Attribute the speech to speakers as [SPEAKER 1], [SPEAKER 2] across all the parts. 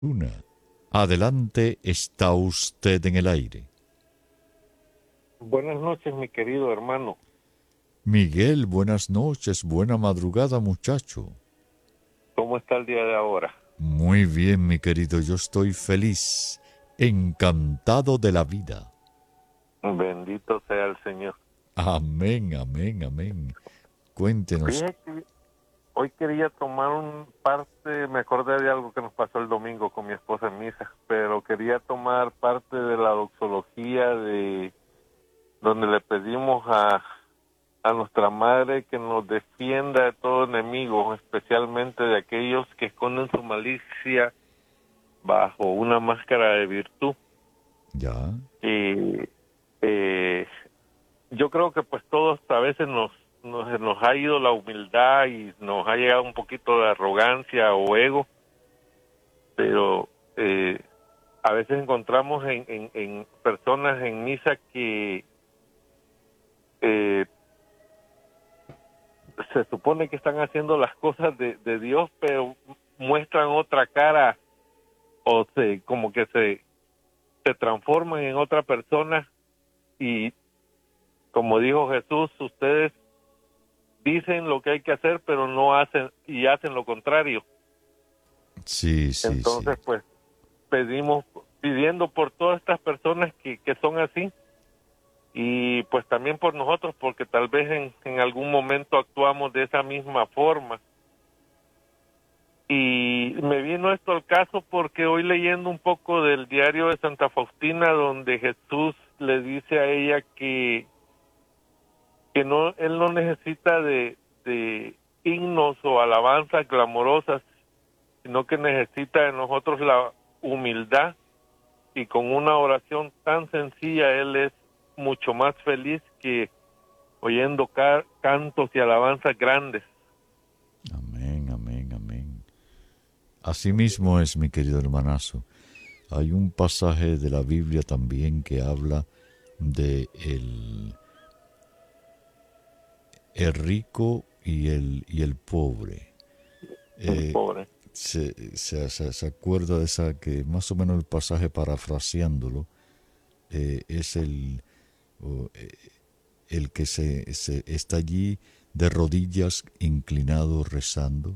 [SPEAKER 1] Una. Adelante, está usted en el aire.
[SPEAKER 2] Buenas noches, mi querido hermano.
[SPEAKER 1] Miguel, buenas noches, buena madrugada, muchacho.
[SPEAKER 2] ¿Cómo está el día de ahora?
[SPEAKER 1] Muy bien, mi querido, yo estoy feliz, encantado de la vida.
[SPEAKER 2] Bendito sea el Señor.
[SPEAKER 1] Amén, amén, amén. Cuéntenos.
[SPEAKER 2] Fíjate que hoy quería tomar un parte, me acordé de algo que nos pasó el domingo con mi esposa en misa, pero quería tomar parte de la doxología de donde le pedimos a nuestra madre que nos defienda de todo enemigo, especialmente de aquellos que esconden su malicia bajo una máscara de virtud.
[SPEAKER 1] Ya.
[SPEAKER 2] Y eh, yo creo que pues todos a veces nos ha ido la humildad y nos ha llegado un poquito de arrogancia o ego, pero a veces encontramos en personas en misa que eh, se supone que están haciendo las cosas de Dios, pero muestran otra cara o como que se transforman en otra persona y como dijo Jesús, ustedes dicen lo que hay que hacer, pero no hacen y hacen lo contrario.
[SPEAKER 1] Sí, sí, sí.
[SPEAKER 2] Entonces, pues, pidiendo por todas estas personas que son así y pues también por nosotros, porque tal vez en algún momento actuamos de esa misma forma. Y me vino esto al caso porque hoy leyendo un poco del diario de Santa Faustina, donde Jesús le dice a ella que no, él no necesita de himnos o alabanzas clamorosas, sino que necesita de nosotros la humildad, y con una oración tan sencilla él es mucho más feliz que oyendo cantos y alabanzas grandes.
[SPEAKER 1] Amén, amén, amén. Así mismo es, mi querido hermanazo. Hay un pasaje de la Biblia también que habla de el rico y el pobre. Eh,
[SPEAKER 2] Pobre.
[SPEAKER 1] se acuerda de esa que más o menos el pasaje parafraseándolo es o, eh, el que se está allí de rodillas inclinado rezando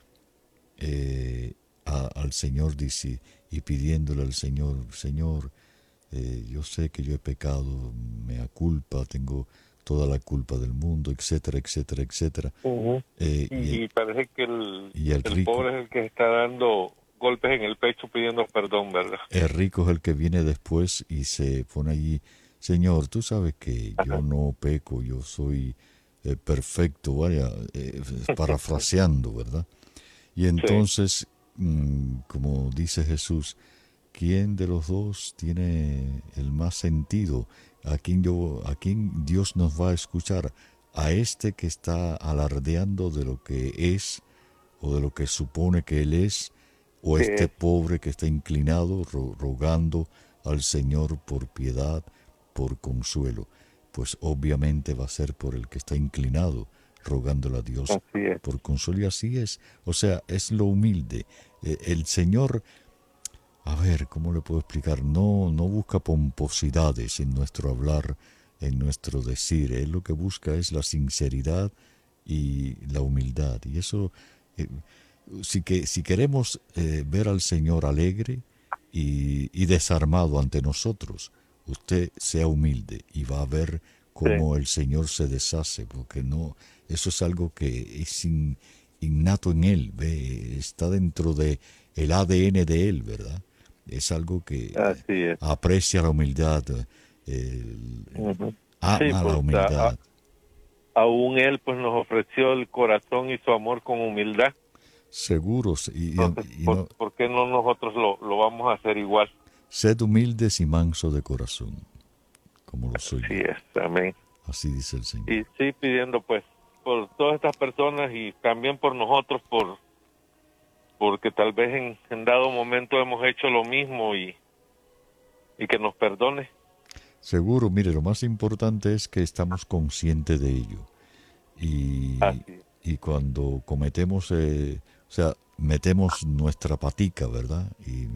[SPEAKER 1] al Señor dice y pidiéndole al Señor, Señor, yo sé que yo he pecado, me culpa, tengo toda la culpa del mundo, etcétera, etcétera, etcétera.
[SPEAKER 2] Uh-huh.
[SPEAKER 1] Eh, y, el,
[SPEAKER 2] Y parece que
[SPEAKER 1] y el
[SPEAKER 2] el
[SPEAKER 1] rico,
[SPEAKER 2] pobre es el que está dando golpes en el pecho pidiendo perdón, ¿verdad?
[SPEAKER 1] el rico es el que viene después y se pone allí, Señor, tú sabes que yo
[SPEAKER 2] Ajá.
[SPEAKER 1] no peco, yo soy perfecto, vaya, parafraseando, ¿verdad? Y
[SPEAKER 2] Sí.
[SPEAKER 1] entonces, como dice Jesús, ¿quién de los dos tiene el más sentido? A quién Dios nos va a escuchar? ¿A este que está alardeando de lo que es o de lo que supone que él es? ¿O
[SPEAKER 2] Que
[SPEAKER 1] este
[SPEAKER 2] es,
[SPEAKER 1] pobre que está inclinado rogando al Señor por piedad, por consuelo? Pues obviamente va a ser por el que está inclinado, rogándole a Dios
[SPEAKER 2] así es.
[SPEAKER 1] por consuelo. Y así es. O sea, es lo humilde. El Señor, a ver, ¿cómo le puedo explicar? No busca pomposidades en nuestro hablar, en nuestro decir. Él lo que busca es la sinceridad y la humildad. Y eso, eh, si queremos ver al Señor alegre y desarmado ante nosotros, usted sea humilde y va a ver
[SPEAKER 2] Sí.
[SPEAKER 1] cómo el Señor se deshace, porque no, eso es algo que es innato en él, ve, está dentro de el ADN de él, ¿verdad? Es algo que
[SPEAKER 2] Así es.
[SPEAKER 1] aprecia la humildad,
[SPEAKER 2] Ujú. Sí,
[SPEAKER 1] ama la
[SPEAKER 2] pues
[SPEAKER 1] humildad.
[SPEAKER 2] aún él pues nos ofreció el corazón y su amor con humildad.
[SPEAKER 1] Seguros
[SPEAKER 2] Entonces,
[SPEAKER 1] y no,
[SPEAKER 2] ¿por qué no nosotros lo vamos a hacer igual?
[SPEAKER 1] sed humildes y manso de corazón, como lo soy
[SPEAKER 2] Así
[SPEAKER 1] yo.
[SPEAKER 2] es, amén.
[SPEAKER 1] Así dice el
[SPEAKER 2] Y
[SPEAKER 1] Señor.
[SPEAKER 2] sí, pidiendo pues por todas estas personas y también por nosotros, porque tal vez en dado momento hemos hecho lo mismo y que nos perdone.
[SPEAKER 1] Seguro, mire, lo más importante es que estamos conscientes de ello. Y,
[SPEAKER 2] Así es.
[SPEAKER 1] y cuando cometemos, o sea, metemos nuestra patica, ¿verdad? Y